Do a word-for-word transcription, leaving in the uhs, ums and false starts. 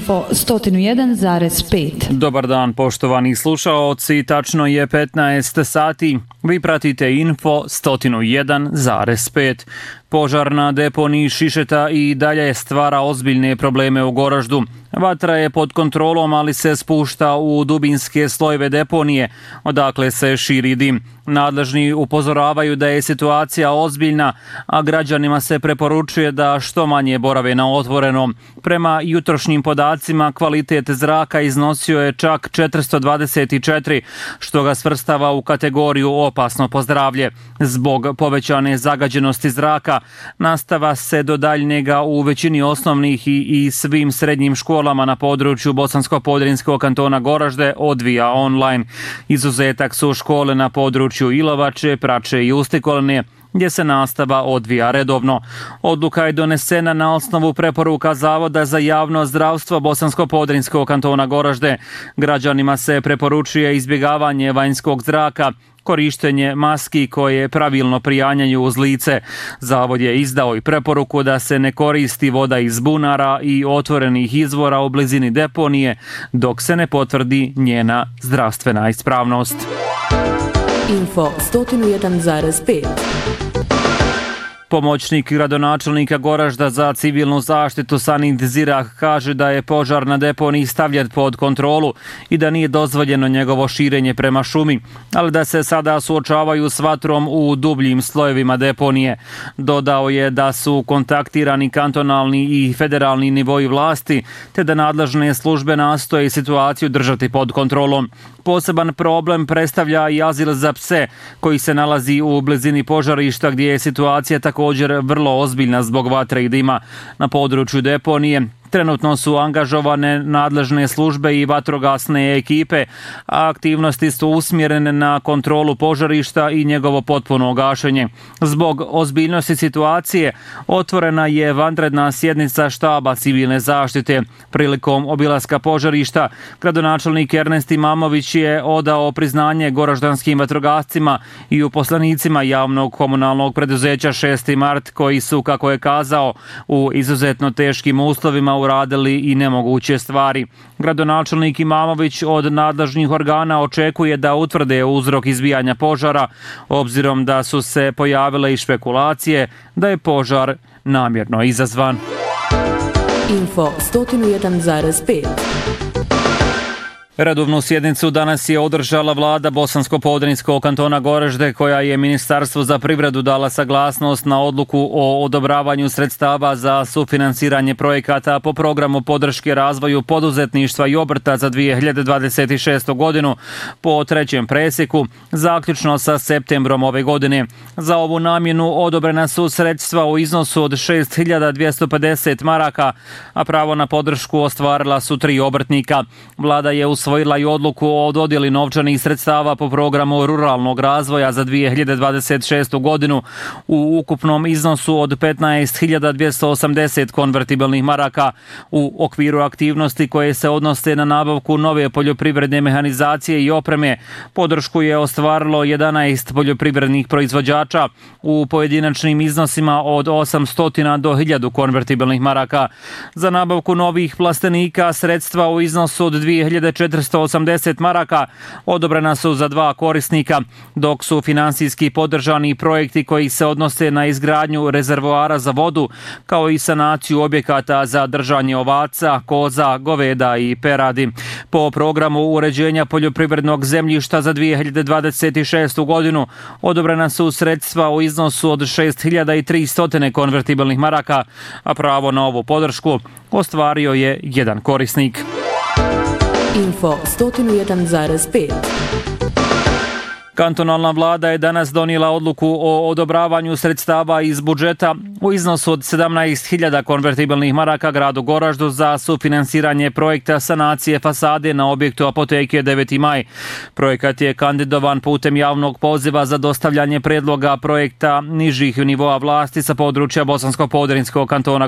Info sto jedan zarez pet. Dobar dan poštovani slušaoci, tačno je petnaest sati. Vi pratite Info sto jedan zarez pet. Požar na deponiji Šišeta i dalje stvara ozbiljne probleme u Goraždu. Vatra je pod kontrolom, ali se spušta u dubinske slojeve deponije, odakle se širi dim. Nadležni upozoravaju da je situacija ozbiljna, a građanima se preporučuje da što manje borave na otvorenom. Prema jutrošnjim podacima, kvalitet zraka iznosio je čak četiristo dvadeset četiri, što ga svrstava u kategoriju opasno po zdravlje. Zbog povećane zagađenosti zraka, nastava se do daljnjega u većini osnovnih i, i svim srednjim školama na području Bosansko-Podrinjskog kantona Goražde odvija online. Izuzetak su škole na području Ilovače, Prače i Ustikolne, gdje se nastava odvija redovno. Odluka je donesena na osnovu preporuka Zavoda za javno zdravstvo Bosansko-Podrinjskog kantona Goražde. Građanima se preporučuje izbjegavanje vanjskog zraka, korištenje maski koje pravilno prijanjaju uz lice. Zavod je izdao i preporuku da se ne koristi voda iz bunara i otvorenih izvora u blizini deponije dok se ne potvrdi njena zdravstvena ispravnost. Info sto jedan zarez pet. Pomoćnik gradonačelnika Goražda za civilnu zaštitu Sanit Zirah kaže da je požar na deponiji stavljen pod kontrolu i da nije dozvoljeno njegovo širenje prema šumi, ali da se sada suočavaju s vatrom u dubljim slojevima deponije. Dodao je da su kontaktirani kantonalni i federalni nivoji vlasti, te da nadležne službe nastoje situaciju držati pod kontrolom. Poseban problem predstavlja i azil za pse, koji se nalazi u blizini požarišta gdje je situacija također vrlo ozbiljna zbog vatre i dima. Na području deponije trenutno su angažovane nadležne službe i vatrogasne ekipe, a aktivnosti su usmjerene na kontrolu požarišta i njegovo potpuno gašenje. Zbog ozbiljnosti situacije otvorena je vanredna sjednica štaba civilne zaštite. Prilikom obilaska požarišta gradonačelnik Ernest Imamović je odao priznanje goraždanskim vatrogascima i uposlenicima javnog komunalnog preduzeća šesti mart, koji su, kako je kazao, u izuzetno teškim uslovima uradili i nemoguće stvari. Gradonačelnik Imamović od nadležnih organa očekuje da utvrde uzrok izbijanja požara, obzirom da su se pojavile i špekulacije da je požar namjerno izazvan. Info sto jedan zarez pet. Redovnu sjednicu danas je održala vlada Bosansko-Podrinjskog kantona Goražde, koja je Ministarstvu za privredu dala saglasnost na odluku o odobravanju sredstava za sufinansiranje projekata po programu podrške razvoju poduzetništva i obrta za dvije hiljade dvadeset šestu. godinu po trećem presjeku, zaključno sa septembrom ove godine. Za ovu namjenu odobrena su sredstva u iznosu od šest hiljada dvjesto pedeset maraka, a pravo na podršku ostvarila su tri obrtnika. Vlada je u usvojila i odluku o dodjeli novčanih sredstava po programu ruralnog razvoja za dvije hiljade dvadeset šestu. godinu u ukupnom iznosu od petnaest hiljada dvjesto osamdeset konvertibilnih maraka u okviru aktivnosti koje se odnose na nabavku nove poljoprivredne mehanizacije i opreme. Podršku je ostvarilo jedanaest poljoprivrednih proizvođača u pojedinačnim iznosima od osamsto do hiljadu konvertibilnih maraka. Za nabavku novih plastenika sredstva u iznosu od dvije hiljade četiristo osamdeset maraka odobrena su za dva korisnika, dok su finansijski podržani projekti koji se odnose na izgradnju rezervoara za vodu, kao i sanaciju objekata za držanje ovaca, koza, goveda i peradi. Po programu uređenja poljoprivrednog zemljišta za dvije hiljade dvadeset šestu. godinu odobrena su sredstva u iznosu od šest hiljada tristo konvertibilnih maraka, a pravo na ovu podršku ostvario je jedan korisnik. Info sto jedan zarez pet. Kantonalna vlada je danas donijela odluku o odobravanju sredstava iz budžeta u iznosu od sedamnaest hiljada konvertibilnih maraka gradu Goraždu za sufinansiranje projekta sanacije fasade na objektu apoteke deveti maj. Projekat je kandidovan putem javnog poziva za dostavljanje predloga projekta nižih nivoa vlasti sa područja Bosansko-Podrinjskog kantona